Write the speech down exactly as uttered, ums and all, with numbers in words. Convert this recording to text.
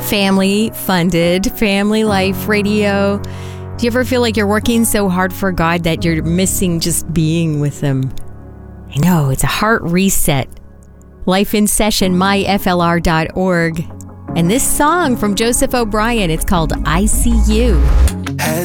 family-funded, family life radio. Do you ever feel like you're working so hard for God that you're missing just being with Him? I know, it's a heart reset. Life in Session, my F L R dot org. And this song from Joseph O'Brien, it's called I See You.